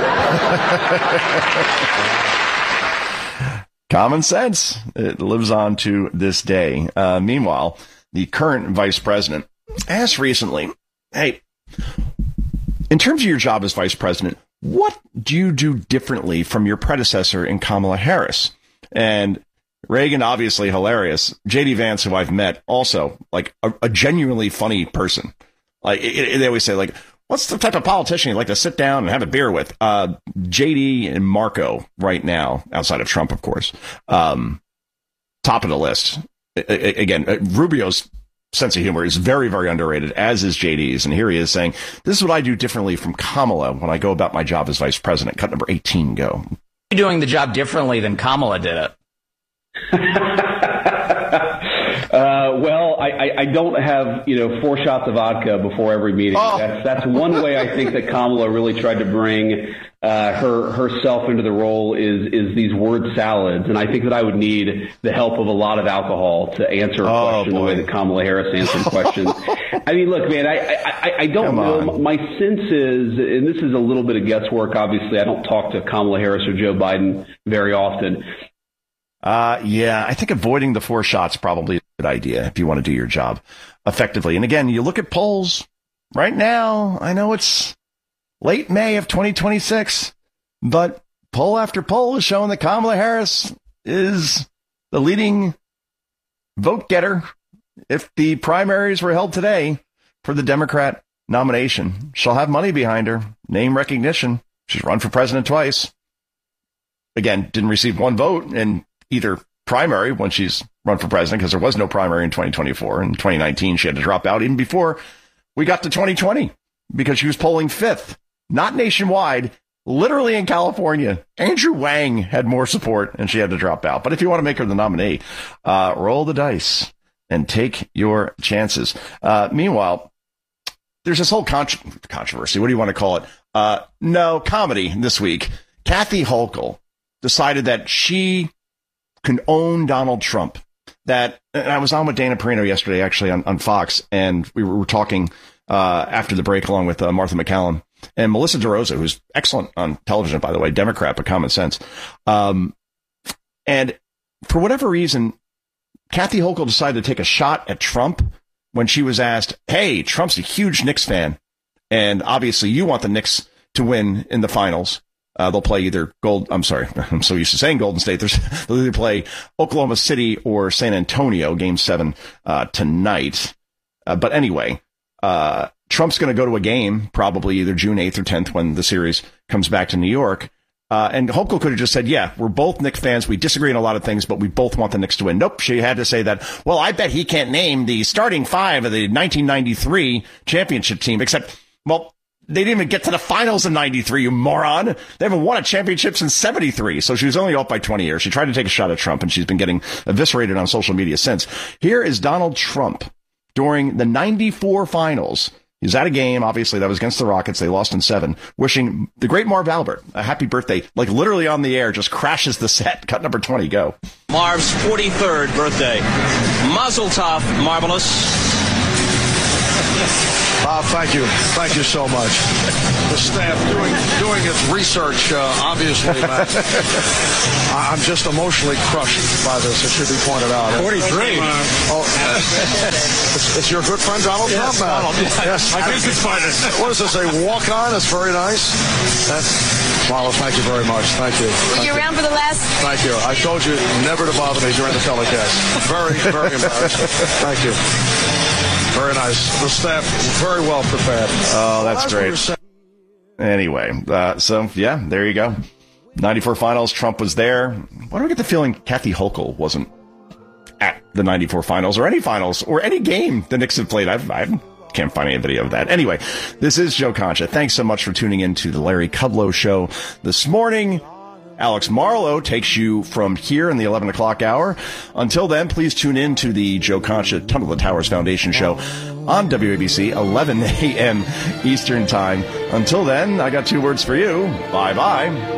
S1: Common sense. It lives on to this day. Meanwhile, the current vice president asked recently, hey, in terms of your job as vice president, what do you do differently from your predecessor in Kamala Harris? And Reagan, obviously hilarious. J.D. Vance, who I've met, also like a genuinely funny person. Like they always say, like, what's the type of politician you'd like to sit down and have a beer with? J.D. and Marco right now, outside of Trump, of course, top of the list. Again, Rubio's sense of humor is very, very underrated, as is JD's. And here he is saying, this is what I do differently from Kamala when I go about my job as vice president. Cut number 18, go.
S9: You're doing the job differently than Kamala did it.
S10: Well, I don't have, 4 shots of vodka before every meeting. Oh. That's one way I think that Kamala really tried to bring herself into the role is these word salads. And I think that I would need the help of a lot of alcohol to answer a question the way that Kamala Harris answered questions. I mean, look, man, I don't know. My sense is, and this is a little bit of guesswork, obviously, I don't talk to Kamala Harris or Joe Biden very often.
S1: Yeah, I think avoiding the 4 shots probably is a good idea if you want to do your job effectively. And again, you look at polls right now. I know it's late May of 2026, but poll after poll is showing that Kamala Harris is the leading vote getter if the primaries were held today for the Democrat nomination. She'll have money behind her, name recognition. She's run for president twice. Again, didn't receive 1 vote in either primary when she's run for president, because there was no primary in 2024. In 2019, she had to drop out even before we got to 2020 because she was polling 5th, not nationwide, literally in California. Andrew Wang had more support and she had to drop out. But if you want to make her the nominee, roll the dice and take your chances. Meanwhile, there's this whole controversy. What do you want to call it? Comedy this week. Kathy Hochul decided that she can own Donald Trump. And I was on with Dana Perino yesterday, actually, on Fox, and we were talking after the break along with Martha McCallum and Melissa DeRosa, who's excellent on television, by the way, Democrat, but common sense. And for whatever reason, Kathy Hochul decided to take a shot at Trump when she was asked, hey, Trump's a huge Knicks fan, and obviously you want the Knicks to win in the finals. They'll play either I'm so used to saying Golden State. They'll either play Oklahoma City or San Antonio, Game 7 tonight. But anyway, Trump's going to go to a game probably either June 8th or 10th when the series comes back to New York. And Hochul could have just said, yeah, we're both Knicks fans. We disagree on a lot of things, but we both want the Knicks to win. Nope. She had to say that, well, I bet he can't name the starting 5 of the 1993 championship team, except, well, they didn't even get to the finals in 93, you moron. They haven't won a championship since 73. So she was only off by 20 years. She tried to take a shot at Trump, and she's been getting eviscerated on social media since. Here is Donald Trump during the 94 finals. He's at a game, obviously, that was against the Rockets. They lost in 7, wishing the great Marv Albert a happy birthday, like literally on the air, just crashes the set. Cut number 20, go.
S19: Marv's 43rd birthday. Mazel tov, marvelous.
S8: Thank you. Thank you so much. The staff doing its research, obviously, Matt. I'm just emotionally crushed by this. It should be pointed out.
S19: 43.
S8: It's your good friend Donald Trump, Matt.
S19: Donald, yes. My business partner.
S8: What is this, a walk-on? That's very nice. Marlo, thank you very much. Thank you.
S20: Were you around for the last?
S8: Thank you. I told you never to bother me during the telecast. Very, very embarrassing. Thank you. Very nice. The staff very well prepared.
S1: Oh, that's great. Anyway, so yeah, there you go. 94 finals. Trump was there. Why do I get the feeling Kathy Hochul wasn't at the 94 finals or any finals or any game the Knicks have played? I can't find any video of that. Anyway, this is Joe Concha. Thanks so much for tuning in to the Larry Kudlow Show this morning. Alex Marlowe takes you from here in the 11 o'clock hour. Until then, please tune in to the Joe Concha Tunnel of the Towers Foundation Show on WABC, 11 a.m. Eastern Time. Until then, I got 2 words for you. Bye-bye.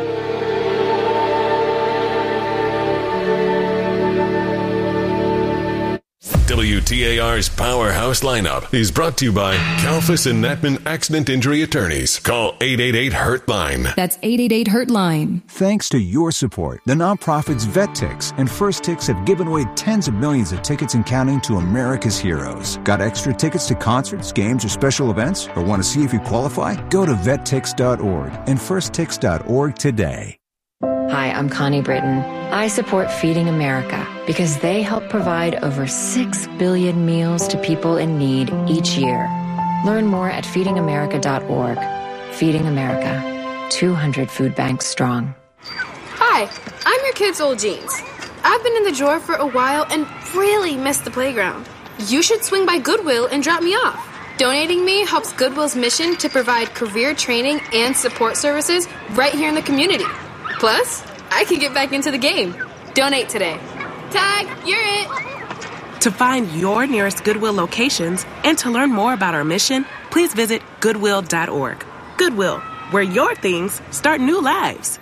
S21: WTAR's Powerhouse Lineup is brought to you by Kalfas and Natman Accident Injury Attorneys. Call 888-HURT-LINE.
S22: That's 888-HURT-LINE.
S23: Thanks to your support, the nonprofits VetTix and First Tix have given away tens of millions of tickets and counting to America's heroes. Got extra tickets to concerts, games, or special events? Or want to see if you qualify? Go to vettix.org and firsttix.org today.
S24: Hi, I'm Connie Britton. I support Feeding America because they help provide over 6 billion meals to people in need each year. Learn more at feedingamerica.org. Feeding America, 200 food banks strong.
S28: Hi, I'm your kid's old jeans. I've been in the drawer for a while and really missed the playground. You should swing by Goodwill and drop me off. Donating me helps Goodwill's mission to provide career training and support services right here in the community. Plus, I can get back into the game. Donate today. Tag, you're it.
S29: To find your nearest Goodwill locations and to learn more about our mission, please visit Goodwill.org. Goodwill, where your things start new lives.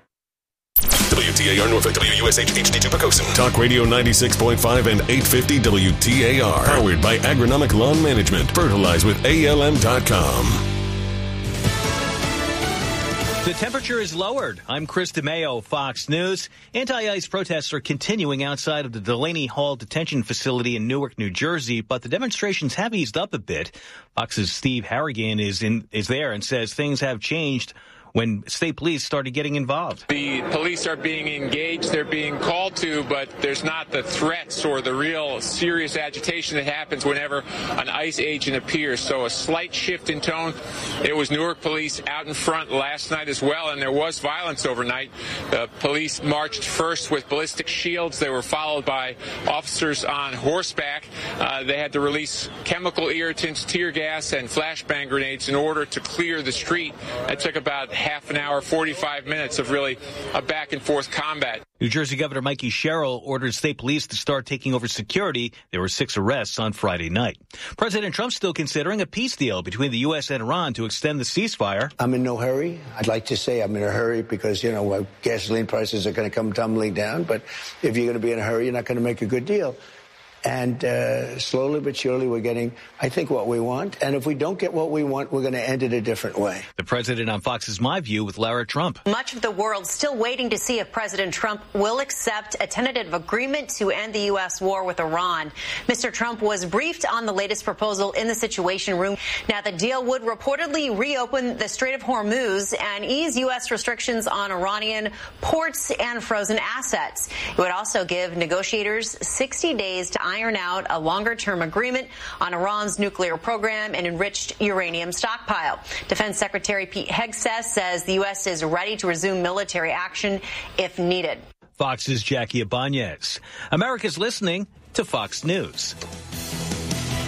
S21: WTAR Norfolk, WUSH HD2 Pocosin. Talk Radio 96.5 and 850 WTAR. Powered by Agronomic Lawn Management. Fertilize with ALM.com.
S30: The temperature is lowered. I'm Chris DeMayo, Fox News. Anti-ICE protests are continuing outside of the Delaney Hall detention facility in Newark, New Jersey, but the demonstrations have eased up a bit. Fox's Steve Harrigan is there and says things have changed when state police started getting involved.
S31: The police are being engaged, they're being called to, but there's not the threats or the real serious agitation that happens whenever an ICE agent appears. So a slight shift in tone. It was Newark police out in front last night as well, and there was violence overnight. The police marched first with ballistic shields. They were followed by officers on horseback. They had to release chemical irritants, tear gas, and flashbang grenades in order to clear the street. It took about half an hour, 45 minutes of really a back-and-forth combat.
S30: New Jersey Governor Mikey Sherrill ordered state police to start taking over security. There were 6 arrests on Friday night. President Trump's still considering a peace deal between the U.S. and Iran to extend the ceasefire.
S32: I'm in no hurry. I'd like to say I'm in a hurry because, gasoline prices are going to come tumbling down. But if you're going to be in a hurry, you're not going to make a good deal. And slowly but surely we're getting, I think, what we want. And if we don't get what we want, we're going to end it a different way.
S30: The president on Fox's My View with Lara Trump.
S33: Much of the world still waiting to see if President Trump will accept a tentative agreement to end the U.S. war with Iran. Mr. Trump was briefed on the latest proposal in the Situation Room. Now, the deal would reportedly reopen the Strait of Hormuz and ease U.S. restrictions on Iranian ports and frozen assets. It would also give negotiators 60 days to iron out a longer-term agreement on Iran's nuclear program and enriched uranium stockpile. Defense Secretary Pete Hegseth says the U.S. is ready to resume military action if needed.
S30: Fox's Jackie Ibanez. America's listening to Fox News.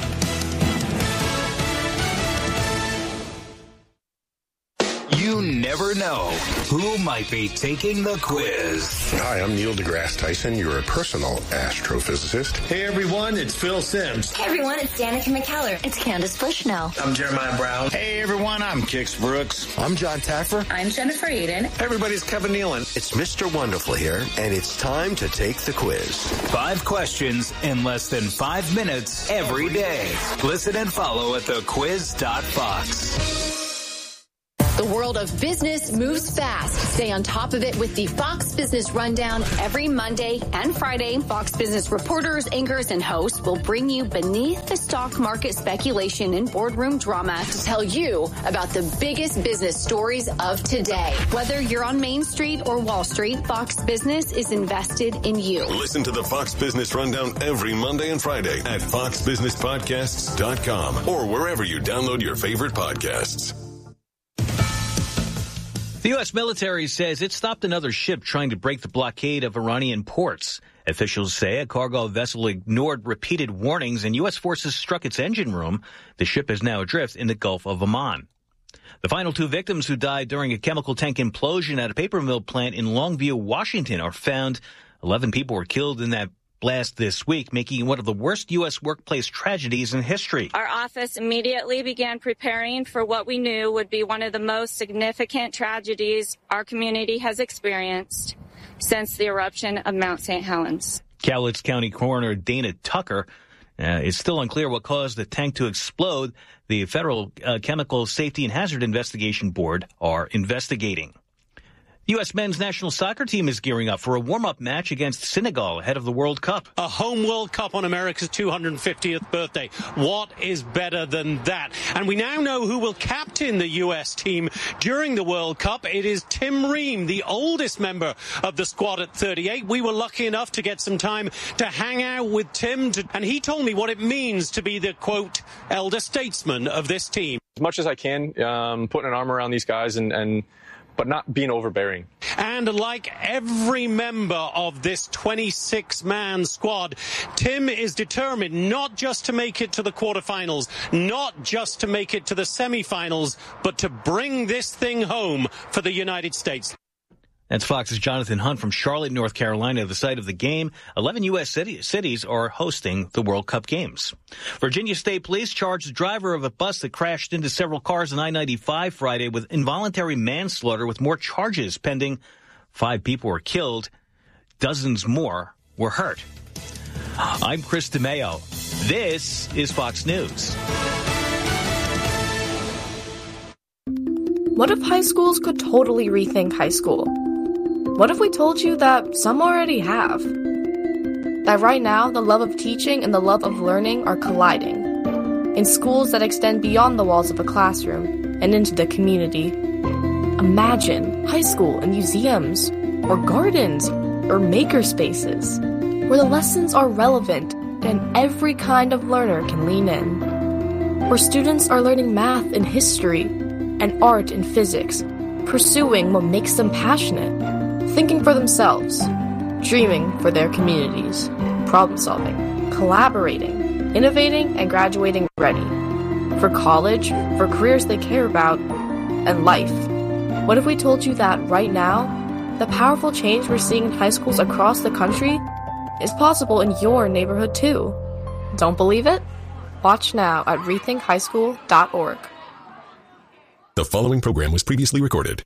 S34: You never
S2: never know who might be taking the quiz.
S4: Hi, I'm Neil deGrasse Tyson, your personal astrophysicist.
S5: Hey everyone, it's Phil Simms.
S6: Hey everyone, it's Danica McKellar. It's Candace Bushnell.
S5: I'm Jeremiah Brown.
S11: Hey everyone, I'm Kix Brooks.
S12: I'm John Taffer.
S6: I'm Jennifer Aiden.
S5: Hey everybody, it's Kevin Nealon.
S12: It's Mr. Wonderful here, and it's time to take the quiz.
S2: 5 questions in less than 5 minutes every day. Listen and follow at thequiz.fox.
S22: The world of business moves fast. Stay on top of it with the Fox Business Rundown every Monday and Friday. Fox Business reporters, anchors, and hosts will bring you beneath the stock market speculation and boardroom drama to tell you about the biggest business stories of today. Whether you're on Main Street or Wall Street, Fox Business is invested in you.
S21: Listen to the Fox Business Rundown every Monday and Friday at foxbusinesspodcasts.com or wherever you download your favorite podcasts.
S30: The U.S. military says it stopped another ship trying to break the blockade of Iranian ports. Officials say a cargo vessel ignored repeated warnings and U.S. forces struck its engine room. The ship is now adrift in the Gulf of Oman. The final 2 victims who died during a chemical tank implosion at a paper mill plant in Longview, Washington, are found. 11 people were killed in that blast this week, making it one of the worst U.S. workplace tragedies in history.
S13: Our office immediately began preparing for what we knew would be one of the most significant tragedies our community has experienced since the eruption of Mount St. Helens.
S30: Cowlitz County Coroner Dana Tucker it's still unclear what caused the tank to explode. The Federal Chemical Safety and Hazard Investigation Board are investigating. The U.S. men's national soccer team is gearing up for a warm-up match against Senegal ahead of the World Cup.
S14: A home World Cup on America's 250th birthday. What is better than that? And we now know who will captain the U.S. team during the World Cup. It is Tim Ream, the oldest member of the squad at 38. We were lucky enough to get some time to hang out with Tim, and he told me what it means to be the, quote, elder statesman of this team.
S15: As much as I can, putting an arm around these guys but not being overbearing.
S14: And like every member of this 26-man squad, Tim is determined not just to make it to the quarterfinals, not just to make it to the semifinals, but to bring this thing home for the United States.
S30: That's Fox's Jonathan Hunt from Charlotte, North Carolina, the site of the game. 11 U.S. cities are hosting the World Cup games. Virginia State Police charged the driver of a bus that crashed into several cars on I-95 Friday with involuntary manslaughter with more charges pending. 5 people were killed. Dozens more were hurt. I'm Chris DeMeo. This is Fox News.
S17: What if high schools could totally rethink high school? What if we told you that some already have? That right now, the love of teaching and the love of learning are colliding. In schools that extend beyond the walls of a classroom and into the community. Imagine high school and museums, or gardens, or maker spaces, where the lessons are relevant and every kind of learner can lean in. Where students are learning math and history, and art and physics, pursuing what makes them passionate. Thinking for themselves, dreaming for their communities, problem solving, collaborating, innovating, and graduating ready. For college, for careers they care about, and life. What if we told you that right now, the powerful change we're seeing in high schools across the country is possible in your neighborhood too? Don't believe it? Watch now at rethinkhighschool.org.
S21: The following program was previously recorded.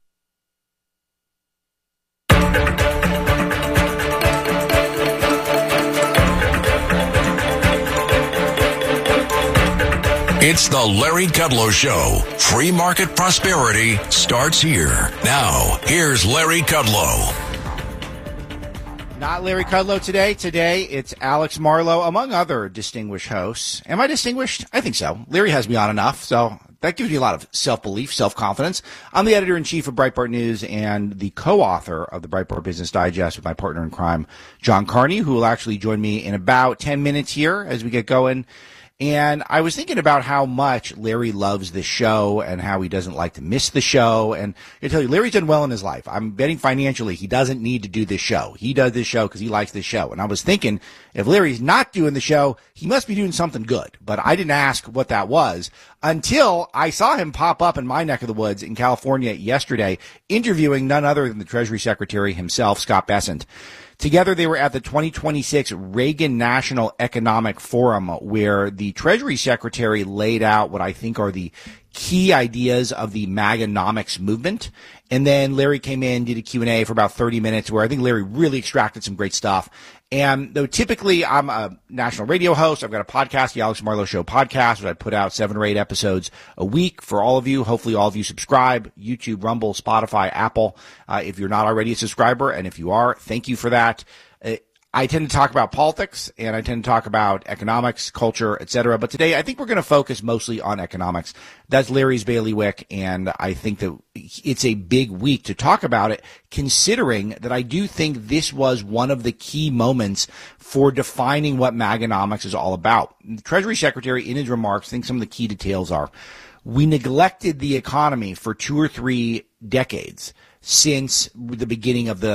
S3: It's the Larry Kudlow Show. Free market prosperity starts here. Now, here's Larry Kudlow.
S18: Not Larry Kudlow today. Today, it's Alex Marlow, among other distinguished hosts. Am I distinguished? I think so. Larry has me on enough, so that gives me a lot of self-belief, self-confidence. I'm the editor-in-chief of Breitbart News and the co-author of the Breitbart Business Digest with my partner in crime, John Carney, who will actually join me in about 10 minutes here as we get going. And I was thinking about how much Larry loves the show and how he doesn't like to miss the show. And I tell you, Larry's done well in his life. I'm betting financially he doesn't need to do this show. He does this show because he likes this show. And I was thinking, if Larry's not doing the show, he must be doing something good. But I didn't ask what that was until I saw him pop up in my neck of the woods in California yesterday, interviewing none other than the Treasury Secretary himself, Scott Bessent. Together, they were at the 2026 Reagan National Economic Forum, where the Treasury Secretary laid out what I think are the key ideas of the MAGAnomics movement. And then Larry came in, did a Q&A for about 30 minutes, where I think Larry really extracted some great stuff. And though typically I'm a national radio host, I've got a podcast, the Alex Marlow Show podcast, where I put out 7 or 8 episodes a week for all of you. Hopefully all of you subscribe, YouTube, Rumble, Spotify, Apple, if you're not already a subscriber. And if you are, thank you for that. I tend to talk about politics, and I tend to talk about economics, culture, etc. But today, I think we're going to focus mostly on economics. That's Larry's bailiwick, and I think that it's a big week to talk about it, considering that I do think this was one of the key moments for defining what MAGAnomics is all about. The Treasury Secretary, in his remarks, I think some of the key details are, we neglected the economy for 2 or 3 decades. Since the beginning of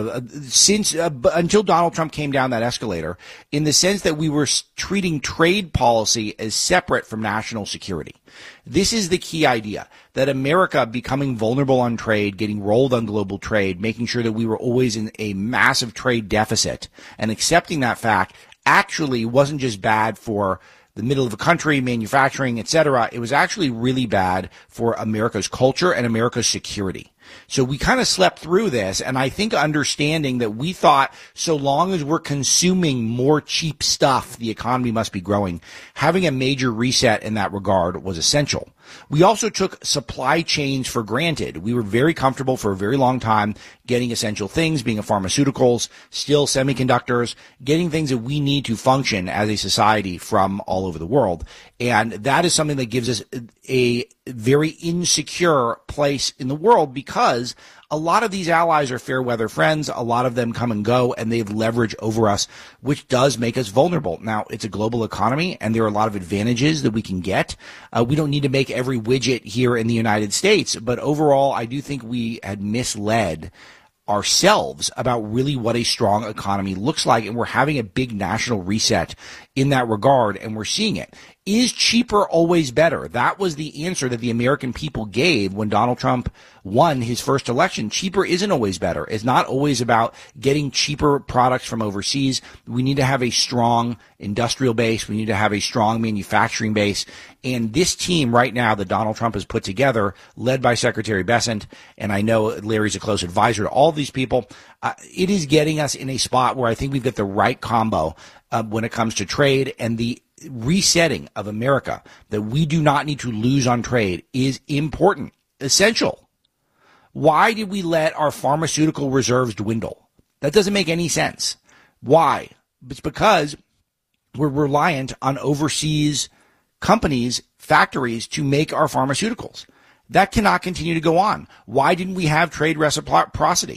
S18: until Donald Trump came down that escalator, in the sense that we were treating trade policy as separate from national security. This is the key idea, that America becoming vulnerable on trade, getting rolled on global trade, making sure that we were always in a massive trade deficit, and accepting that fact actually wasn't just bad for the middle of the country, manufacturing, etc. It was actually really bad for America's culture and America's security. So we kind of slept through this, and I think understanding that we thought so long as we're consuming more cheap stuff, the economy must be growing. Having a major reset in that regard was essential. We also took supply chains for granted. We were very comfortable for a very long time getting essential things, being pharmaceuticals, still semiconductors, getting things that we need to function as a society from all over the world. And that is something that gives us a very insecure place in the world, because a lot of these allies are fair weather friends. A lot of them come and go, and they have leverage over us, which does make us vulnerable. Now, it's a global economy, and there are a lot of advantages that we can get. We don't need to make every widget here in the United States, but overall, I do think we had misled ourselves about really what a strong economy looks like, and we're having a big national reset in that regard, and we're seeing it. Is cheaper always better? That was the answer that the American people gave when Donald Trump won his first election. Cheaper isn't always better. It's not always about getting cheaper products from overseas. We need to have a strong industrial base. We need to have a strong manufacturing base. And this team right now that Donald Trump has put together, led by Secretary Bessent, and I know Larry's a close advisor to all of these people, it is getting us in a spot where I think we've got the right combo when it comes to trade, and the resetting of America, that we do not need to lose on trade, is important, essential. Why did we let our pharmaceutical reserves dwindle? That doesn't make any sense. Why? It's because we're reliant on overseas companies, factories, to make our pharmaceuticals. That cannot continue to go on. Why didn't we have trade reciprocity?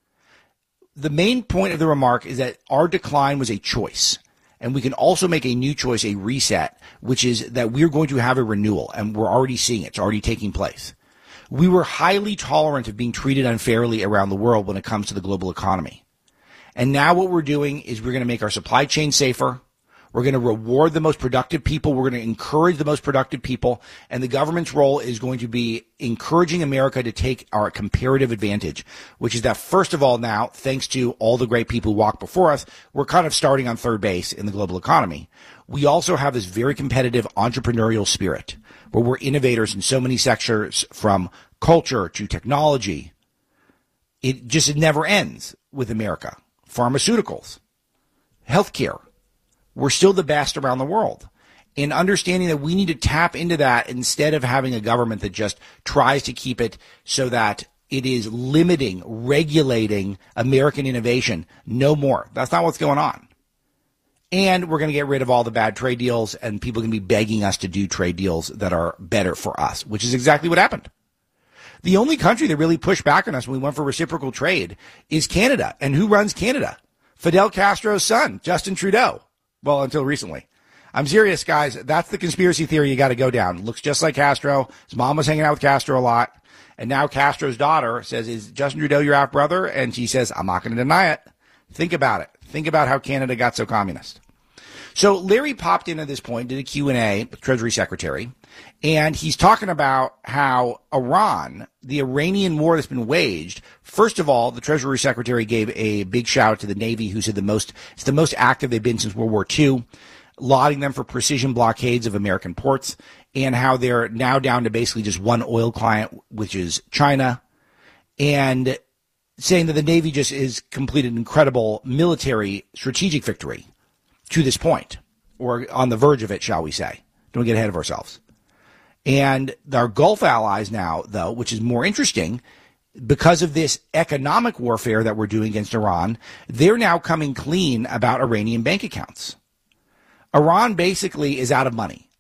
S18: The main point of the remark is that our decline was a choice. And we can also make a new choice, a reset, which is that we're going to have a renewal, and we're already seeing it. It's already taking place. We were highly tolerant of being treated unfairly around the world when it comes to the global economy. And now what we're doing is we're going to make our supply chain safer. We're going to reward the most productive people. We're going to encourage the most productive people. And the government's role is going to be encouraging America to take our comparative advantage, which is that, first of all, now, thanks to all the great people who walked before us, we're kind of starting on third base in the global economy. We also have this very competitive entrepreneurial spirit where we're innovators in so many sectors, from culture to technology. It never ends with America. Pharmaceuticals, healthcare. We're still the best around the world. In understanding that we need to tap into that instead of having a government that just tries to keep it so that it is limiting, regulating American innovation. No more. That's not what's going on. And we're going to get rid of all the bad trade deals, and people are going to be begging us to do trade deals that are better for us, which is exactly what happened. The only country that really pushed back on us when we went for reciprocal trade is Canada. And who runs Canada? Fidel Castro's son, Justin Trudeau. Well, until recently. I'm serious, guys. That's the conspiracy theory you got to go down. Looks just like Castro. His mom was hanging out with Castro a lot. And now Castro's daughter says, is Justin Trudeau your half brother? And she says, I'm not going to deny it. Think about it. Think about how Canada got so communist. So Larry popped in at this point, did a Q&A with Treasury Secretary, and he's talking about how Iran, the Iranian war that's been waged, first of all, the Treasury Secretary gave a big shout out to the Navy, who said it's the most active they've been since World War II, lauding them for precision blockades of American ports, and how they're now down to basically just one oil client, which is China, and saying that the Navy just has completed an incredible military strategic victory to this point, or on the verge of it, shall we say. Don't get ahead of ourselves. And our Gulf allies now, though, which is more interesting, because of this economic warfare that we're doing against Iran, they're now coming clean about Iranian bank accounts. Iran basically is out of money.